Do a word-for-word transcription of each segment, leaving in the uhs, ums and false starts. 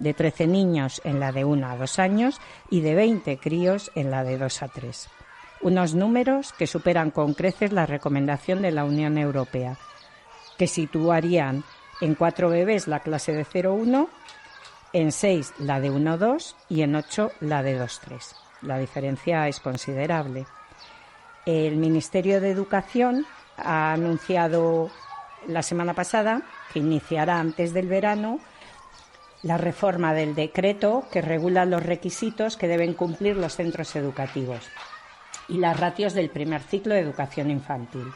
de trece niños en la de uno a dos años y de veinte críos en la de dos a tres. Unos números que superan con creces la recomendación de la Unión Europea, que situarían en cuatro bebés la clase de cero a uno, en seis la de uno a dos y en ocho la de dos a tres. La diferencia es considerable. El Ministerio de Educación ha anunciado la semana pasada que iniciará antes del verano la reforma del decreto que regula los requisitos que deben cumplir los centros educativos y las ratios del primer ciclo de educación infantil.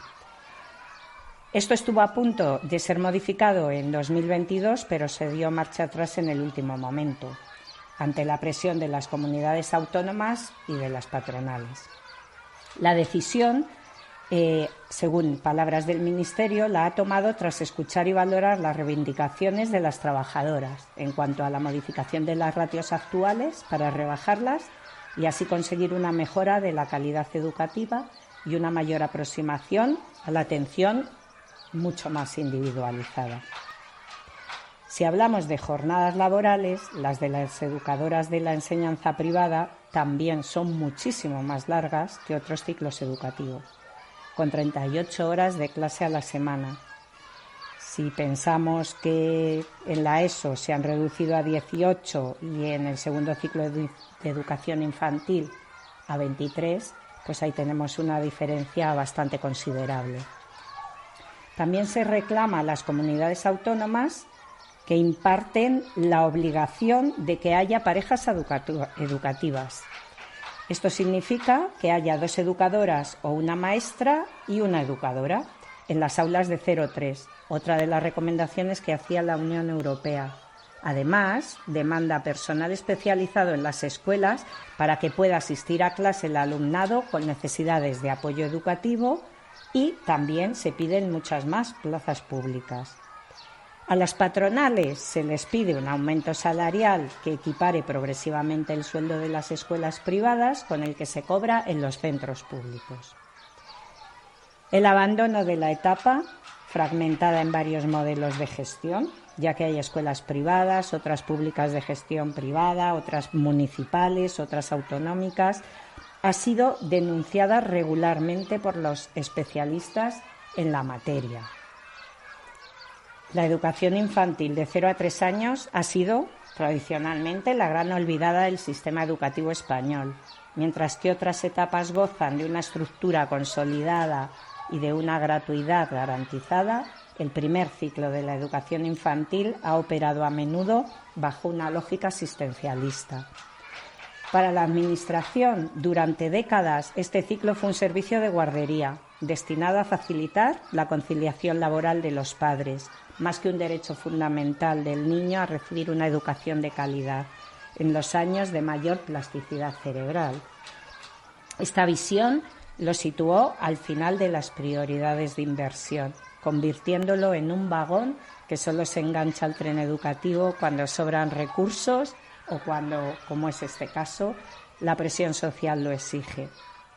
Esto estuvo a punto de ser modificado en dos mil veintidós, pero se dio marcha atrás en el último momento, ante la presión de las comunidades autónomas y de las patronales. La decisión, eh, según palabras del Ministerio, la ha tomado tras escuchar y valorar las reivindicaciones de las trabajadoras en cuanto a la modificación de las ratios actuales para rebajarlas y así conseguir una mejora de la calidad educativa y una mayor aproximación a la atención mucho más individualizada. Si hablamos de jornadas laborales, las de las educadoras de la enseñanza privada también son muchísimo más largas que otros ciclos educativos, con treinta y ocho horas de clase a la semana. Si pensamos que en la ESO se han reducido a dieciocho y en el segundo ciclo de educación infantil a veintitrés, pues ahí tenemos una diferencia bastante considerable. También se reclama a las comunidades autónomas que imparten la obligación de que haya parejas educativas. Esto significa que haya dos educadoras o una maestra y una educadora en las aulas de cero a tres, otra de las recomendaciones que hacía la Unión Europea. Además, demanda personal especializado en las escuelas para que pueda asistir a clase el alumnado con necesidades de apoyo educativo y también se piden muchas más plazas públicas. A las patronales se les pide un aumento salarial que equipare progresivamente el sueldo de las escuelas privadas con el que se cobra en los centros públicos. El abandono de la etapa, fragmentada en varios modelos de gestión, ya que hay escuelas privadas, otras públicas de gestión privada, otras municipales, otras autonómicas, ha sido denunciada regularmente por los especialistas en la materia. La educación infantil de cero a tres años ha sido tradicionalmente la gran olvidada del sistema educativo español, mientras que otras etapas gozan de una estructura consolidada y de una gratuidad garantizada. El primer ciclo de la educación infantil ha operado a menudo bajo una lógica asistencialista. Para la Administración, durante décadas, este ciclo fue un servicio de guardería, destinado a facilitar la conciliación laboral de los padres, más que un derecho fundamental del niño a recibir una educación de calidad en los años de mayor plasticidad cerebral. Esta visión lo situó al final de las prioridades de inversión, convirtiéndolo en un vagón que solo se engancha al tren educativo cuando sobran recursos o cuando, como es este caso, la presión social lo exige.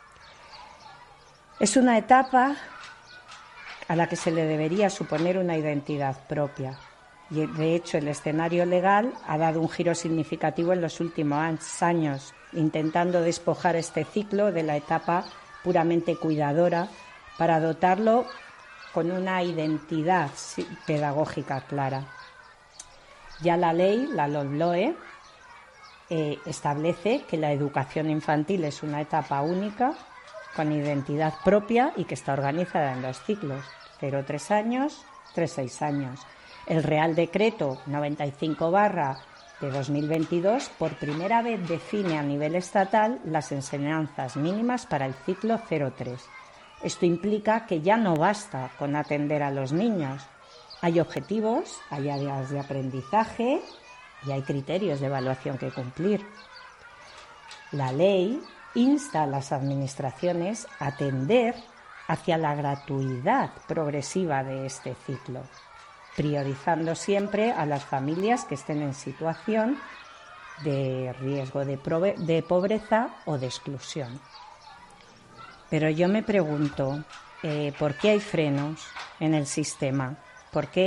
Es una etapa a la que se le debería suponer una identidad propia. Y, de hecho, el escenario legal ha dado un giro significativo en los últimos años, intentando despojar este ciclo de la etapa puramente cuidadora para dotarlo con una identidad pedagógica clara. Ya la ley, la LOMLOE, eh, establece que la educación infantil es una etapa única, con identidad propia y que está organizada en dos ciclos, cero a tres años, tres a seis años. El Real Decreto noventa y cinco barra de dos mil veintidós por primera vez define a nivel estatal las enseñanzas mínimas para el ciclo cero a tres. Esto implica que ya no basta con atender a los niños. Hay objetivos, hay áreas de aprendizaje y hay criterios de evaluación que cumplir. La ley insta a las administraciones a tender hacia la gratuidad progresiva de este ciclo, priorizando siempre a las familias que estén en situación de riesgo de, prove- de pobreza o de exclusión. Pero yo me pregunto, eh, ¿por qué hay frenos en el sistema? ¿Por qué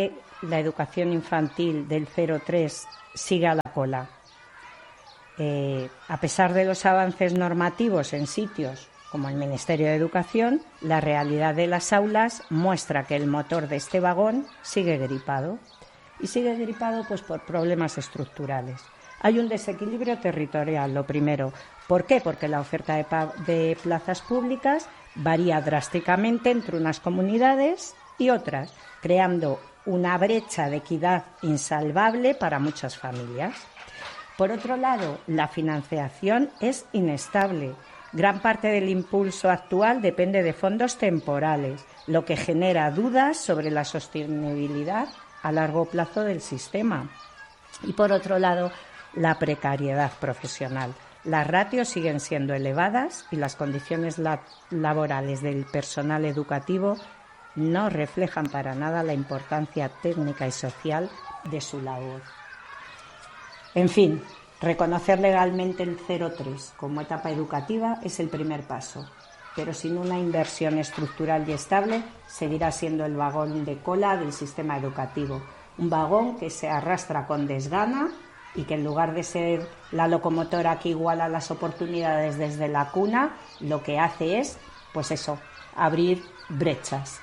la educación infantil del cero tres sigue a la cola. Eh, a pesar de los avances normativos en sitios como el Ministerio de Educación, la realidad de las aulas muestra que el motor de este vagón sigue gripado. Y sigue gripado pues por problemas estructurales. Hay un desequilibrio territorial, lo primero. ¿Por qué? Porque la oferta de, pa- de plazas públicas varía drásticamente entre unas comunidades y otras, creando una brecha de equidad insalvable para muchas familias. Por otro lado, la financiación es inestable. Gran parte del impulso actual depende de fondos temporales, lo que genera dudas sobre la sostenibilidad a largo plazo del sistema. Y por otro lado, la precariedad profesional. Las ratios siguen siendo elevadas y las condiciones la- laborales del personal educativo no reflejan para nada la importancia técnica y social de su labor. En fin, reconocer legalmente el cero tres como etapa educativa es el primer paso, pero sin una inversión estructural y estable seguirá siendo el vagón de cola del sistema educativo, un vagón que se arrastra con desgana y que en lugar de ser la locomotora que iguala las oportunidades desde la cuna, lo que hace es, pues eso, abrir brechas.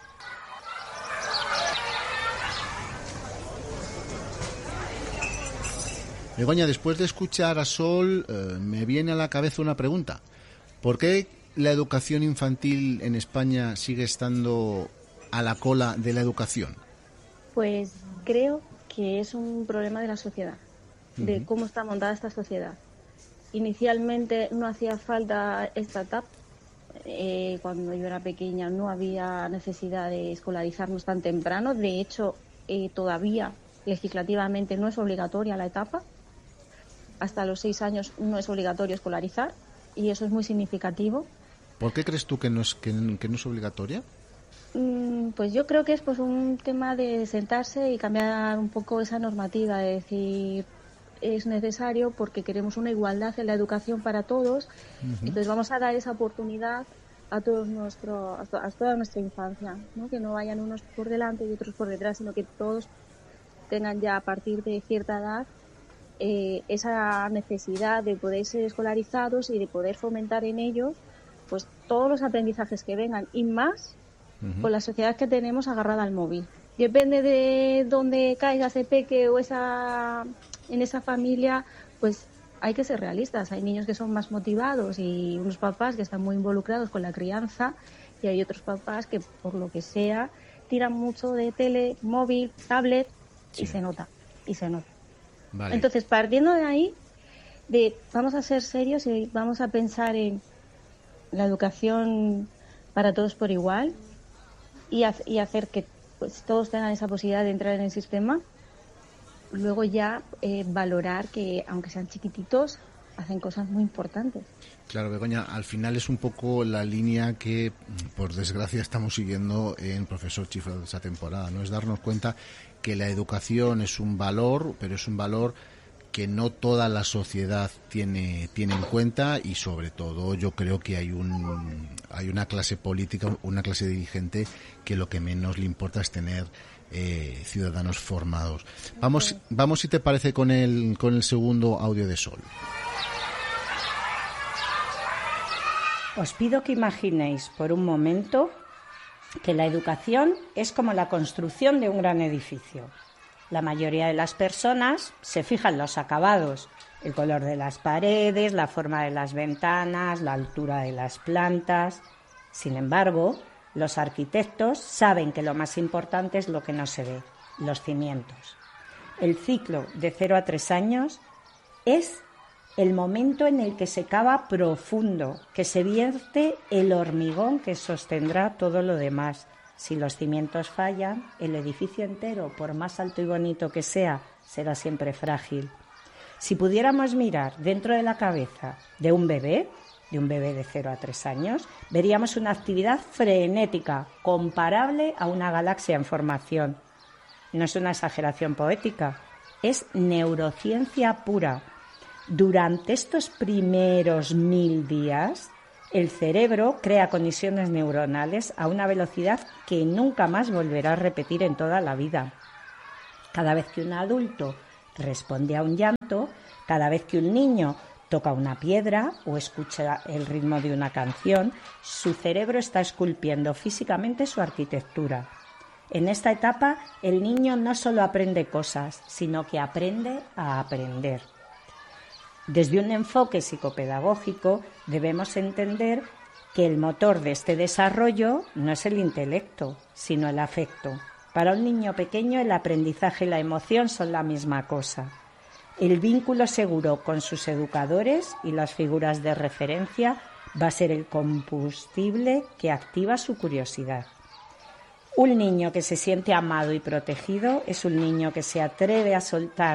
Begoña, después de escuchar a Sol, eh, me viene a la cabeza una pregunta. ¿Por qué la educación infantil en España sigue estando a la cola de la educación? Pues creo que es un problema de la sociedad, de cómo está montada esta sociedad. Inicialmente no hacía falta esta etapa. Eh, cuando yo era pequeña no había necesidad de escolarizarnos tan temprano. De hecho, eh, todavía legislativamente no es obligatoria la etapa. Hasta los seis años no es obligatorio escolarizar y eso es muy significativo. ¿Por qué crees tú que no es, que, que no es obligatoria? Mm, Pues yo creo que es pues un tema de sentarse y cambiar un poco esa normativa, de decir, es necesario porque queremos una igualdad en la educación para todos, uh-huh. Entonces vamos a dar esa oportunidad a todos nuestro, a, to- a toda nuestra infancia, ¿no? Que no vayan unos por delante y otros por detrás, sino que todos tengan ya a partir de cierta edad eh, esa necesidad de poder ser escolarizados y de poder fomentar en ellos pues todos los aprendizajes que vengan y más uh-huh. Con la sociedad que tenemos agarrada al móvil. Depende de dónde caiga ese peque o esa en esa familia, pues hay que ser realistas. Hay niños que son más motivados y unos papás que están muy involucrados con la crianza y hay otros papás que por lo que sea tiran mucho de tele, móvil, tablet sí. y se nota, y se nota. Vale. Entonces, partiendo de ahí, de vamos a ser serios y vamos a pensar en la educación para todos por igual y, ha- y hacer que pues todos tengan esa posibilidad de entrar en el sistema. Luego ya eh, valorar que, aunque sean chiquititos, hacen cosas muy importantes. Claro, Begoña, al final es un poco la línea que, por desgracia, estamos siguiendo en Profesor Chiflado de esa temporada, ¿no? Es darnos cuenta que la educación es un valor, pero es un valor que no toda la sociedad tiene tiene en cuenta y sobre todo yo creo que hay un hay una clase política, una clase dirigente que lo que menos le importa es tener eh, ciudadanos formados. Vamos vamos si te parece con el con el segundo audio de Sol. Os pido que imaginéis por un momento que la educación es como la construcción de un gran edificio. La mayoría de las personas se fijan en los acabados, el color de las paredes, la forma de las ventanas, la altura de las plantas. Sin embargo, los arquitectos saben que lo más importante es lo que no se ve, los cimientos. El ciclo de cero a tres años es el momento en el que se cava profundo, que se vierte el hormigón que sostendrá todo lo demás. Si los cimientos fallan, el edificio entero, por más alto y bonito que sea, será siempre frágil. Si pudiéramos mirar dentro de la cabeza de un bebé, de un bebé de cero a tres años, veríamos una actividad frenética, comparable a una galaxia en formación. No es una exageración poética, es neurociencia pura. Durante estos primeros mil días, el cerebro crea conexiones neuronales a una velocidad que nunca más volverá a repetir en toda la vida. Cada vez que un adulto responde a un llanto, cada vez que un niño toca una piedra o escucha el ritmo de una canción, su cerebro está esculpiendo físicamente su arquitectura. En esta etapa, el niño no solo aprende cosas, sino que aprende a aprender. Desde un enfoque psicopedagógico, debemos entender que el motor de este desarrollo no es el intelecto, sino el afecto. Para un niño pequeño, el aprendizaje y la emoción son la misma cosa. El vínculo seguro con sus educadores y las figuras de referencia va a ser el combustible que activa su curiosidad. Un niño que se siente amado y protegido es un niño que se atreve a soltar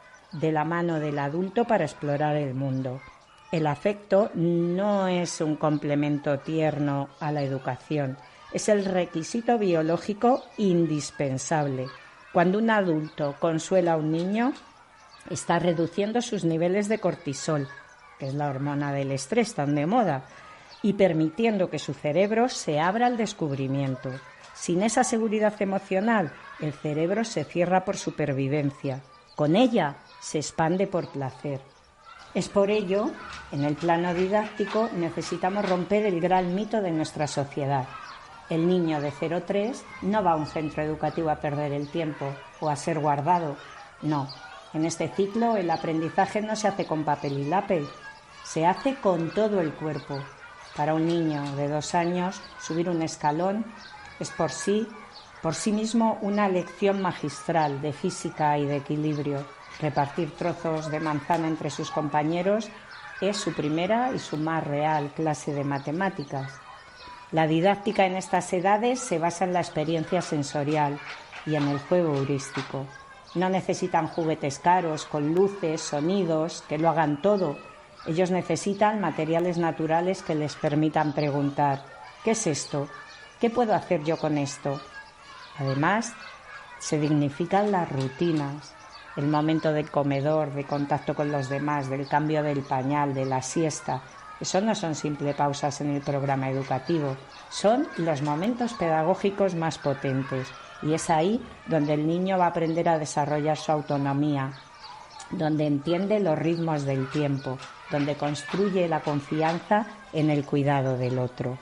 de la mano del adulto para explorar el mundo. El afecto no es un complemento tierno a la educación, es el requisito biológico indispensable. Cuando un adulto consuela a un niño, está reduciendo sus niveles de cortisol, que es la hormona del estrés tan de moda, y permitiendo que su cerebro se abra al descubrimiento. Sin esa seguridad emocional, el cerebro se cierra por supervivencia. Con ella se expande por placer. Es por ello, en el plano didáctico, necesitamos romper el gran mito de nuestra sociedad. El niño de cero a tres no va a un centro educativo a perder el tiempo o a ser guardado. No. En este ciclo el aprendizaje no se hace con papel y lápiz, se hace con todo el cuerpo. Para un niño de dos años, subir un escalón es por sí, por sí mismo una lección magistral de física y de equilibrio. Repartir trozos de manzana entre sus compañeros es su primera y su más real clase de matemáticas. La didáctica en estas edades se basa en la experiencia sensorial y en el juego heurístico. No necesitan juguetes caros, con luces, sonidos, que lo hagan todo. Ellos necesitan materiales naturales que les permitan preguntar: ¿qué es esto? ¿Qué puedo hacer yo con esto? Además, se dignifican las rutinas, el momento del comedor, de contacto con los demás, del cambio del pañal, de la siesta. Eso no son simples pausas en el programa educativo, son los momentos pedagógicos más potentes. Y es ahí donde el niño va a aprender a desarrollar su autonomía, donde entiende los ritmos del tiempo, donde construye la confianza en el cuidado del otro.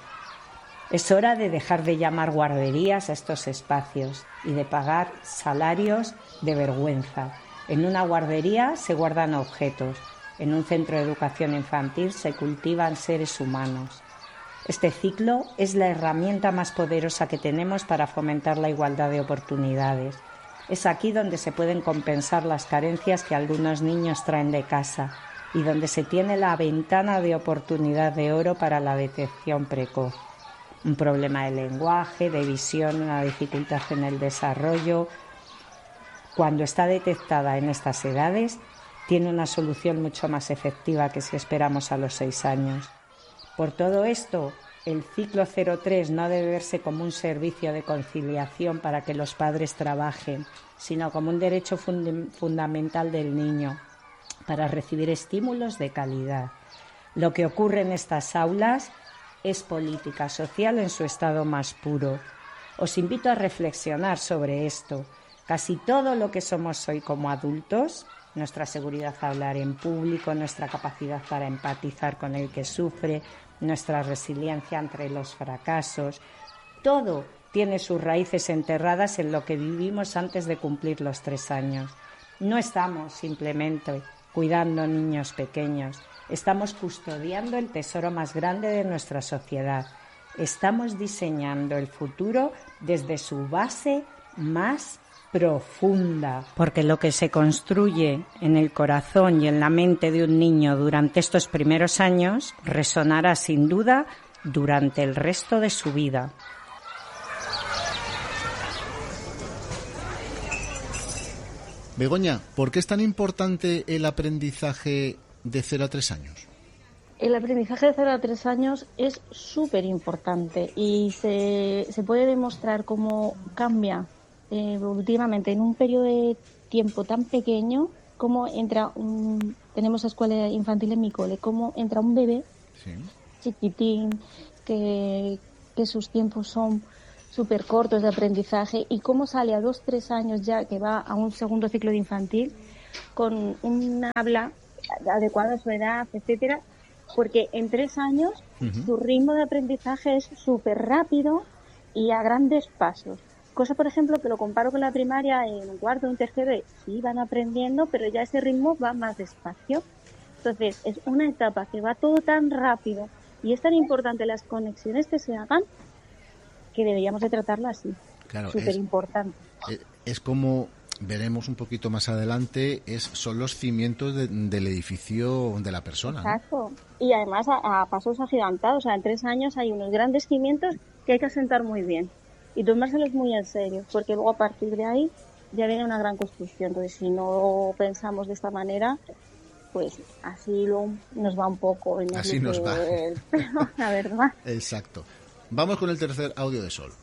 Es hora de dejar de llamar guarderías a estos espacios y de pagar salarios de vergüenza. En una guardería se guardan objetos, en un centro de educación infantil se cultivan seres humanos. Este ciclo es la herramienta más poderosa que tenemos para fomentar la igualdad de oportunidades. Es aquí donde se pueden compensar las carencias que algunos niños traen de casa y donde se tiene la ventana de oportunidad de oro para la detección precoz. Un problema de lenguaje, de visión, una dificultad en el desarrollo. Cuando está detectada en estas edades, tiene una solución mucho más efectiva que si esperamos a los seis años. Por todo esto, el ciclo cero tres no debe verse como un servicio de conciliación para que los padres trabajen, sino como un derecho fund- fundamental del niño para recibir estímulos de calidad. Lo que ocurre en estas aulas es política social en su estado más puro. Os invito a reflexionar sobre esto. Casi todo lo que somos hoy como adultos, nuestra seguridad a hablar en público, nuestra capacidad para empatizar con el que sufre, nuestra resiliencia ante los fracasos, todo tiene sus raíces enterradas en lo que vivimos antes de cumplir los tres años. No estamos simplemente cuidando niños pequeños, estamos custodiando el tesoro más grande de nuestra sociedad. Estamos diseñando el futuro desde su base más profunda, porque lo que se construye en el corazón y en la mente de un niño durante estos primeros años resonará sin duda durante el resto de su vida. Begoña, ¿por qué es tan importante el aprendizaje de cero a tres años? El aprendizaje de cero a tres años es súper importante y se, se puede demostrar cómo cambia eh, evolutivamente en un periodo de tiempo tan pequeño, como entra un, tenemos escuela infantil en mi cole, como entra un bebé sí. chiquitín, que, que sus tiempos son súper cortos de aprendizaje, y cómo sale a dos, tres años ya, que va a un segundo ciclo de infantil, con un habla adecuada a su edad, etcétera, porque en tres años uh-huh. su ritmo de aprendizaje es súper rápido y a grandes pasos. Cosa, por ejemplo, que lo comparo con la primaria, en un cuarto, un tercero, y sí van aprendiendo, pero ya ese ritmo va más despacio. Entonces, es una etapa que va todo tan rápido y es tan importante las conexiones que se hagan, que deberíamos de tratarlo así. Claro, súper importante. Es, es como veremos un poquito más adelante, es son los cimientos de, del edificio de la persona. Exacto. ¿No? Y además a, a pasos agigantados. O sea, en tres años hay unos grandes cimientos que hay que asentar muy bien y tomárselos muy en serio, porque luego a partir de ahí ya viene una gran construcción. Entonces, si no pensamos de esta manera, pues así lo, nos va un poco. En así nos va. El, la verdad. Exacto. Vamos con el tercer audio de Sol.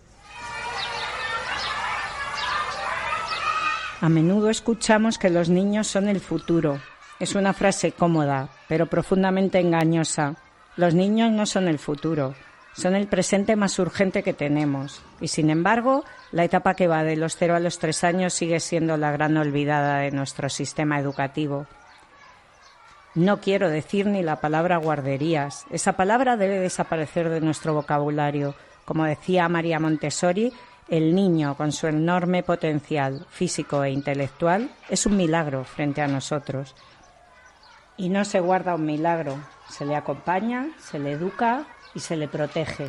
A menudo escuchamos que los niños son el futuro. Es una frase cómoda, pero profundamente engañosa. Los niños no son el futuro, son el presente más urgente que tenemos. Y sin embargo, la etapa que va de los cero a los tres años sigue siendo la gran olvidada de nuestro sistema educativo. No quiero decir ni la palabra guarderías. Esa palabra debe desaparecer de nuestro vocabulario. Como decía María Montessori, el niño, con su enorme potencial físico e intelectual, es un milagro frente a nosotros. Y no se guarda un milagro, se le acompaña, se le educa y se le protege.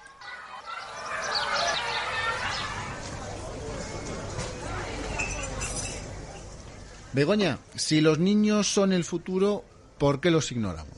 Begoña, si los niños son el futuro, ¿por qué los ignoramos?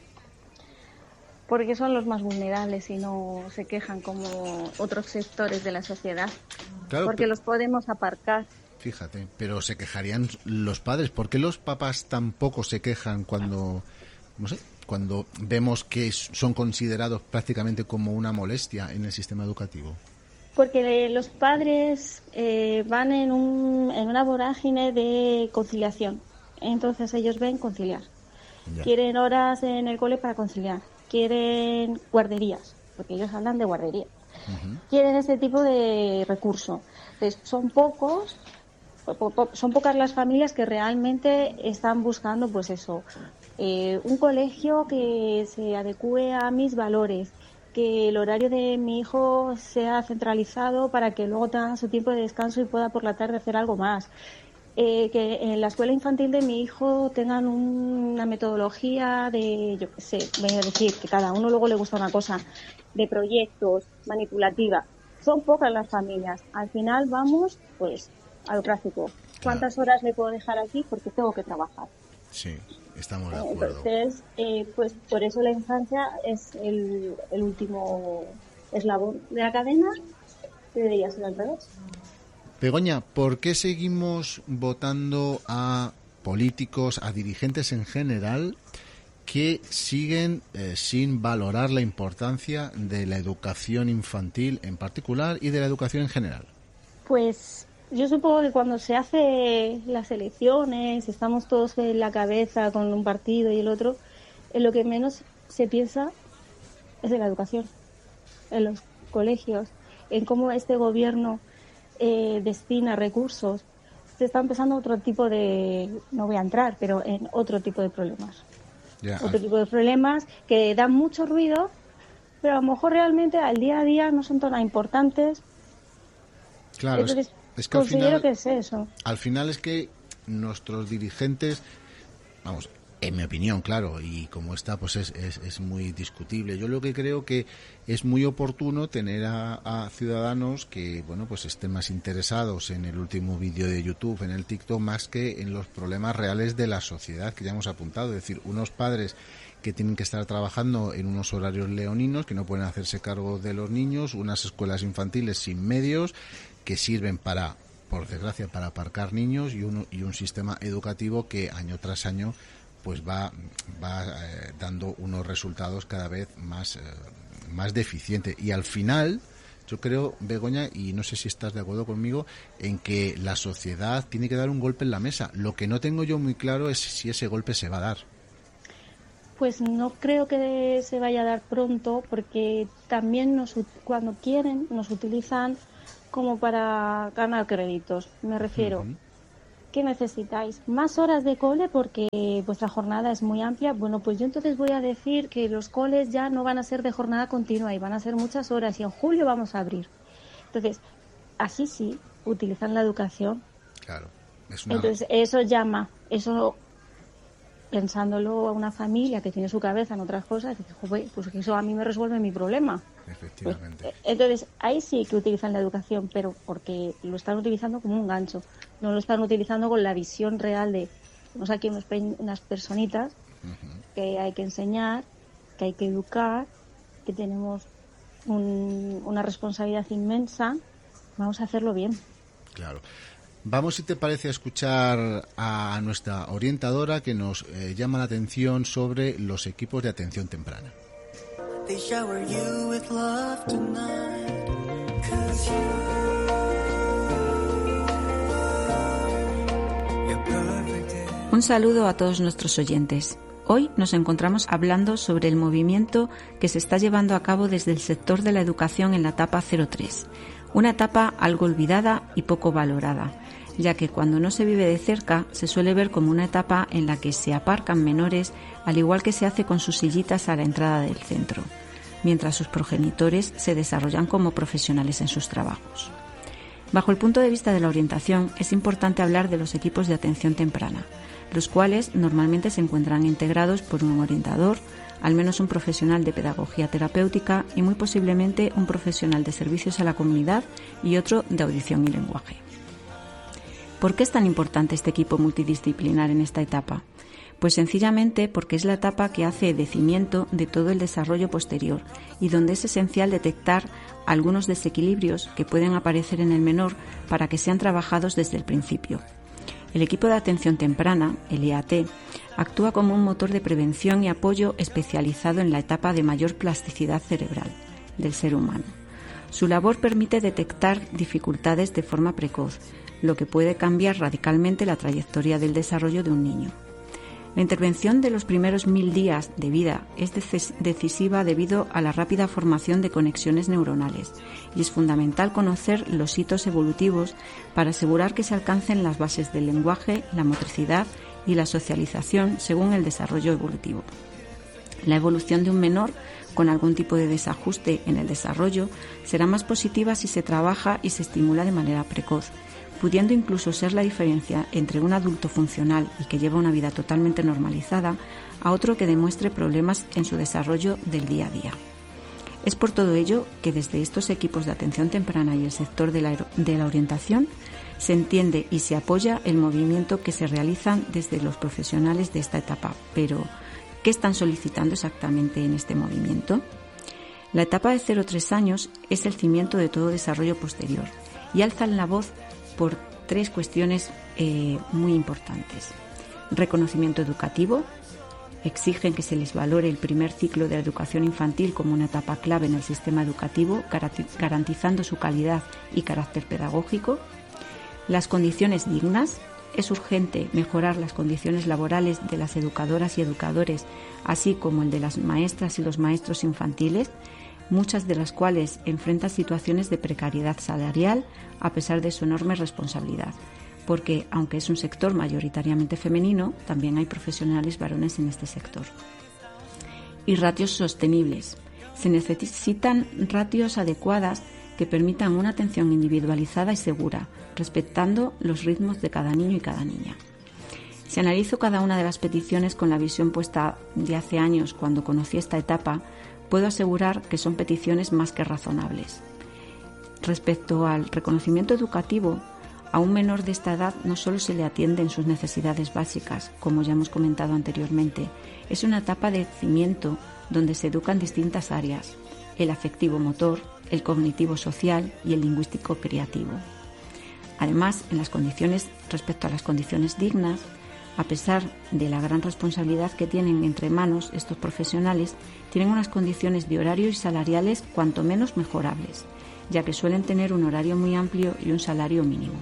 Porque son los más vulnerables y no se quejan como otros sectores de la sociedad. Claro, porque pero, los podemos aparcar. Fíjate, pero se quejarían los padres. ¿Por qué los papás tampoco se quejan cuando, no sé, cuando vemos que son considerados prácticamente como una molestia en el sistema educativo? Porque los padres eh, van en, un, en una vorágine de conciliación. Entonces ellos ven conciliar. Ya. Quieren horas en el cole para conciliar. Quieren guarderías, porque ellos hablan de guarderías. Uh-huh. Quieren ese tipo de recurso. Entonces, son pocos, po- po- son pocas las familias que realmente están buscando, pues eso, eh, un colegio que se adecue a mis valores, que el horario de mi hijo sea centralizado para que luego tenga su tiempo de descanso y pueda por la tarde hacer algo más. Eh, que en la escuela infantil de mi hijo tengan un, una metodología de, yo qué sé, voy a decir que cada uno luego le gusta una cosa, de proyectos, manipulativa. Son pocas las familias. Al final vamos, pues, al clásico. ¿Cuántas claro. horas le puedo dejar aquí? Porque tengo que trabajar. Sí, estamos de acuerdo. Entonces, eh, pues por eso la infancia es el, el último eslabón de la cadena, que debería ser al revés. Begoña, ¿por qué seguimos votando a políticos, a dirigentes en general, que siguen eh, sin valorar la importancia de la educación infantil en particular y de la educación en general? Pues yo supongo que cuando se hace las elecciones, estamos todos en la cabeza con un partido y el otro, en lo que menos se piensa es en la educación, en los colegios, en cómo este gobierno Eh, destina recursos. Se está empezando otro tipo de, no voy a entrar, pero en otro tipo de problemas. Yeah. Otro tipo de problemas que dan mucho ruido, pero a lo mejor realmente al día a día no son tan importantes. Claro, Entonces, es, es que considero al final, que es eso. Al final es que nuestros dirigentes, vamos, en mi opinión, claro, y como está, pues es, es, es muy discutible. Yo lo que creo que es muy oportuno tener a, a ciudadanos que, bueno, pues estén más interesados en el último vídeo de YouTube, en el TikTok, más que en los problemas reales de la sociedad que ya hemos apuntado. Es decir, unos padres que tienen que estar trabajando en unos horarios leoninos, que no pueden hacerse cargo de los niños, unas escuelas infantiles sin medios, que sirven para, por desgracia, para aparcar niños, y, uno, y un sistema educativo que año tras año pues va, va eh, dando unos resultados cada vez más, eh, más deficientes. Y al final, yo creo, Begoña, y no sé si estás de acuerdo conmigo, en que la sociedad tiene que dar un golpe en la mesa. Lo que no tengo yo muy claro es si ese golpe se va a dar. Pues no creo que se vaya a dar pronto, porque también nos, cuando quieren nos utilizan como para ganar créditos. Me refiero, uh-huh. ¿Qué necesitáis? ¿Más horas de cole porque vuestra jornada es muy amplia? Bueno, pues yo entonces voy a decir que los coles ya no van a ser de jornada continua y van a ser muchas horas, y en julio vamos a abrir. Entonces, así sí, utilizan la educación. Claro. Es una... Entonces, eso llama, eso... pensándolo a una familia que tiene su cabeza en otras cosas, dice, joder, pues eso a mí me resuelve mi problema. Efectivamente. Pues, entonces, ahí sí que utilizan la educación, pero porque lo están utilizando como un gancho. No lo están utilizando con la visión real de, tenemos aquí unos pe- unas personitas uh-huh. que hay que enseñar, que hay que educar, que tenemos un, una responsabilidad inmensa. Vamos a hacerlo bien. Claro. Vamos, si te parece, a escuchar a nuestra orientadora que nos eh, llama la atención sobre los equipos de atención temprana. Un saludo a todos nuestros oyentes. Hoy nos encontramos hablando sobre el movimiento que se está llevando a cabo desde el sector de la educación en la etapa cero tres, una etapa algo olvidada y poco valorada, ya que cuando no se vive de cerca se suele ver como una etapa en la que se aparcan menores, al igual que se hace con sus sillitas a la entrada del centro, mientras sus progenitores se desarrollan como profesionales en sus trabajos. Bajo el punto de vista de la orientación, es importante hablar de los equipos de atención temprana, los cuales normalmente se encuentran integrados por un orientador, al menos un profesional de pedagogía terapéutica y muy posiblemente un profesional de servicios a la comunidad y otro de audición y lenguaje. ¿Por qué es tan importante este equipo multidisciplinar en esta etapa? Pues sencillamente porque es la etapa que hace de cimiento de todo el desarrollo posterior y donde es esencial detectar algunos desequilibrios que pueden aparecer en el menor para que sean trabajados desde el principio. El equipo de atención temprana, el I A T, actúa como un motor de prevención y apoyo especializado en la etapa de mayor plasticidad cerebral del ser humano. Su labor permite detectar dificultades de forma precoz, lo que puede cambiar radicalmente la trayectoria del desarrollo de un niño. La intervención de los primeros mil días de vida es decisiva debido a la rápida formación de conexiones neuronales y es fundamental conocer los hitos evolutivos para asegurar que se alcancen las bases del lenguaje, la motricidad y la socialización según el desarrollo evolutivo. La evolución de un menor con algún tipo de desajuste en el desarrollo será más positiva si se trabaja y se estimula de manera precoz, pudiendo incluso ser la diferencia entre un adulto funcional y que lleva una vida totalmente normalizada a otro que demuestre problemas en su desarrollo del día a día. Es por todo ello que desde estos equipos de atención temprana y el sector de la, de la orientación se entiende y se apoya el movimiento que se realizan desde los profesionales de esta etapa. Pero, ¿qué están solicitando exactamente en este movimiento? La etapa de cero a tres años es el cimiento de todo desarrollo posterior y alzan la voz por tres cuestiones eh, muy importantes. Reconocimiento educativo. Exigen que se les valore el primer ciclo de la educación infantil como una etapa clave en el sistema educativo, garantizando su calidad y carácter pedagógico. Las condiciones dignas. Es urgente mejorar las condiciones laborales de las educadoras y educadores, así como el de las maestras y los maestros infantiles, muchas de las cuales enfrentan situaciones de precariedad salarial a pesar de su enorme responsabilidad, porque aunque es un sector mayoritariamente femenino, también hay profesionales varones en este sector. Y ratios sostenibles. Se necesitan ratios adecuadas que permitan una atención individualizada y segura, respetando los ritmos de cada niño y cada niña. Si analizo cada una de las peticiones con la visión puesta de hace años cuando conocí esta etapa, puedo asegurar que son peticiones más que razonables. Respecto al reconocimiento educativo, a un menor de esta edad no solo se le atiende en sus necesidades básicas, como ya hemos comentado anteriormente, es una etapa de cimiento donde se educan distintas áreas, el afectivo motor, el cognitivo social y el lingüístico creativo. Además, en las condiciones, respecto a las condiciones dignas, a pesar de la gran responsabilidad que tienen entre manos estos profesionales, tienen unas condiciones de horario y salariales cuanto menos mejorables, ya que suelen tener un horario muy amplio y un salario mínimo.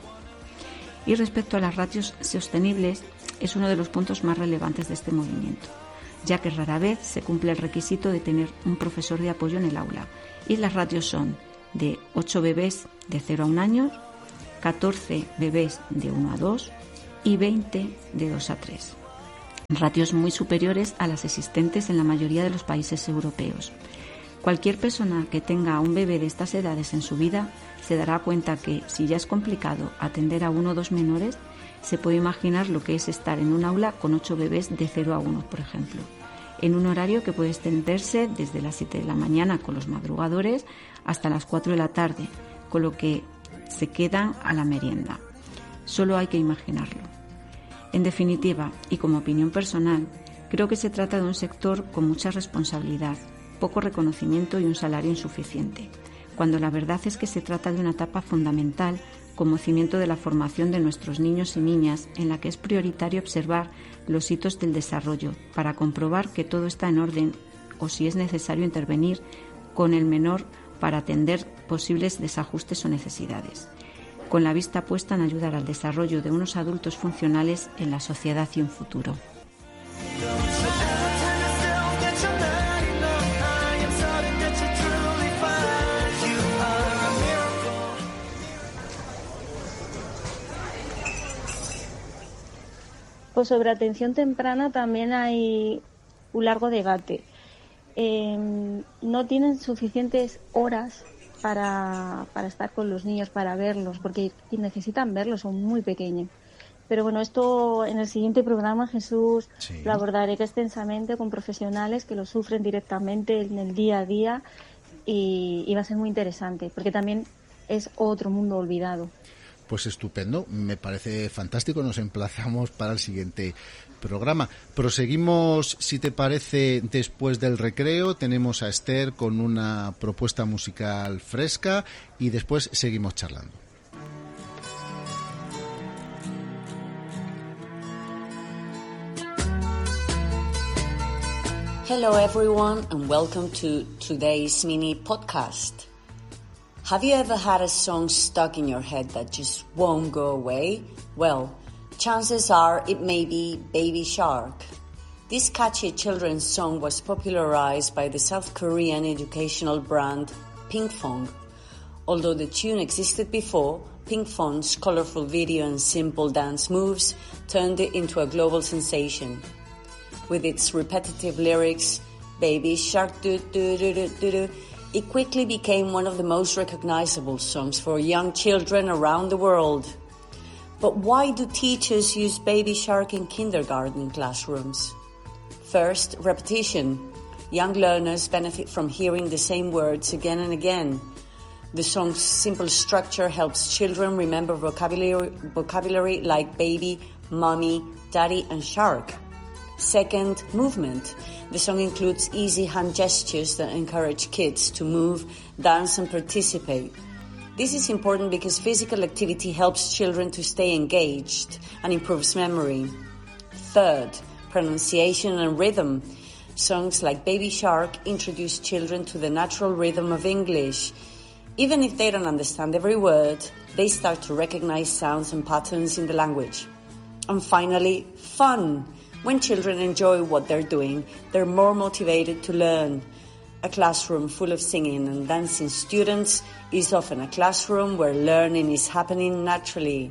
Y respecto a las ratios sostenibles, es uno de los puntos más relevantes de este movimiento. ya que rara vez se cumple el requisito de tener un profesor de apoyo en el aula. Y las ratios son de ocho bebés de cero a un año, catorce bebés de uno a dos y veinte de dos a tres. Ratios muy superiores a las existentes en la mayoría de los países europeos. Cualquier persona que tenga un bebé de estas edades en su vida se dará cuenta que, si ya es complicado atender a uno o dos menores, se puede imaginar lo que es estar en un aula con ocho bebés de cero a uno, por ejemplo, en un horario que puede extenderse desde las siete de la mañana con los madrugadores hasta las cuatro de la tarde, con lo que se quedan a la merienda. Solo hay que imaginarlo. En definitiva, y como opinión personal, creo que se trata de un sector con mucha responsabilidad, poco reconocimiento y un salario insuficiente, cuando la verdad es que se trata de una etapa fundamental como cimiento de la formación de nuestros niños y niñas, en la que es prioritario observar los hitos del desarrollo para comprobar que todo está en orden o, si es necesario, intervenir con el menor para atender posibles desajustes o necesidades, con la vista puesta en ayudar al desarrollo de unos adultos funcionales en la sociedad y un futuro. Pues sobre atención temprana también hay un largo debate. Eh, no tienen suficientes horas para, para estar con los niños, para verlos, porque necesitan verlos, son muy pequeños. Pero bueno, esto en el siguiente programa, Jesús, sí, lo abordaré extensamente con profesionales que lo sufren directamente en el día a día y, y va a ser muy interesante, porque también es otro mundo olvidado. Pues estupendo, me parece fantástico, nos emplazamos para el siguiente programa. Proseguimos, si te parece, después del recreo, tenemos a Esther con una propuesta musical fresca y después seguimos charlando. Hello everyone and welcome to today's mini podcast. Have you ever had a song stuck in your head that just won't go away? Well, chances are it may be Baby Shark. This catchy children's song was popularized by the South Korean educational brand Pinkfong. Although the tune existed before, Pinkfong's colorful video and simple dance moves turned it into a global sensation. With its repetitive lyrics, Baby Shark do do do do do do, it quickly became one of the most recognizable songs for young children around the world. But why do teachers use Baby Shark in kindergarten classrooms? First, repetition. Young learners benefit from hearing the same words again and again. The song's simple structure helps children remember vocabulary, vocabulary like baby, mommy, daddy, and shark. Second, movement. The song includes easy hand gestures that encourage kids to move, dance, and participate. This is important because physical activity helps children to stay engaged and improves memory. Third, pronunciation and rhythm. Songs like Baby Shark introduce children to the natural rhythm of English. Even if they don't understand every word, they start to recognize sounds and patterns in the language. And finally, fun. When children enjoy what they're doing, they're more motivated to learn. A classroom full of singing and dancing students is often a classroom where learning is happening naturally.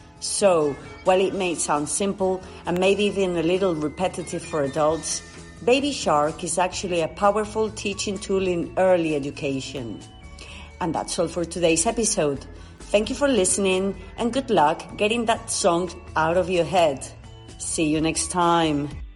So, while it may sound simple and maybe even a little repetitive for adults, Baby Shark is actually a powerful teaching tool in early education. And that's all for today's episode. Thank you for listening and good luck getting that song out of your head. See you next time.